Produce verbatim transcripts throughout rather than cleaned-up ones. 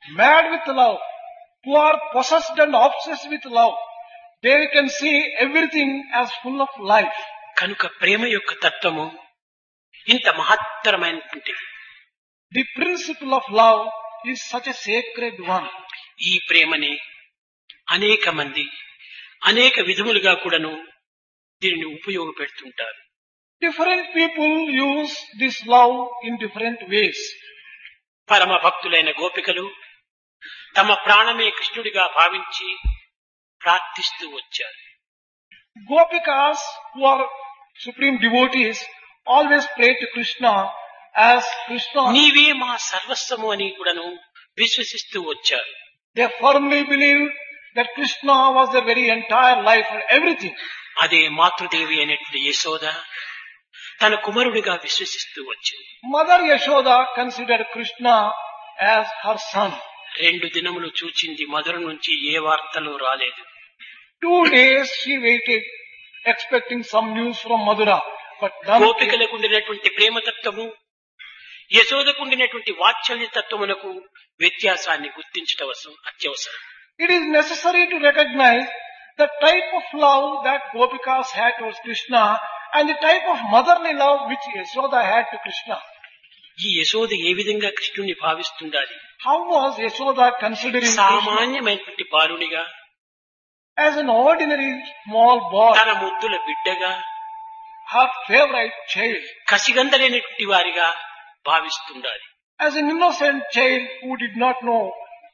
mad with love, who are possessed and obsessed with love, they can see everything as full of life. కనుక ప్రేమ యొక్క తత్వము ఇంత మహత్తరమైనటువంటిది. The principle of love is such a sacred one. ఈ ప్రేమని అనేక మంది అనేక విధములుగా కూడాను దీనిని ఉపయోగపెడుతుంటారు. Different people use this love in different ways. పరమ భక్తులైన గోపికలు తమ ప్రాణమే కృష్ణుడిగా భావించి ప్రార్థిస్తూ వచ్చారు. Gopikas, who are supreme devotees, always pray to Krishna as Krishna. నీవే మా సర్వస్వము అని కూడాను విశ్వసిస్తూ వచ్చారు. They firmly believed that Krishna was their very entire life and everything. అదే మాతృదేవి అనేటువంటి యశోద తన కుమారుడిగా విశ్వసిస్తూ వచ్చింది. Mother Yashoda considered Krishna as her son. రెండు దినములు చూచింది, మధుర నుంచి ఏ వార్తలు రాలేదు. Two days she waited, expecting some news from Madura, but none. గోపికలకు ఉండినటువంటి ప్రేమతత్వము, యశోదకు ఉండినటువంటి వాత్సల్య తత్వమునకు వ్యత్యాసాన్ని గుర్తించటం అత్యవసరం. It is necessary to recognize the type of love that Gopikas had towards Krishna and the type of motherly love which Yashoda had to Krishna. ఈ యశోద ఏ విధంగా కృష్ణుని భావిస్తుండాలి? How was Yashoda considering Krishna? సామాన్యమైనటువంటి బాలునిగా, As an ordinary small boy, తన ముద్దుల బిడ్డగా, her favorite child, కసిగందలేనటువంటి వారిగా భావిస్తుండాలి. as an innocent child who did not know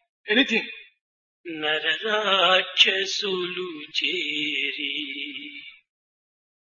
anything. నరరాక్షసులు చేరి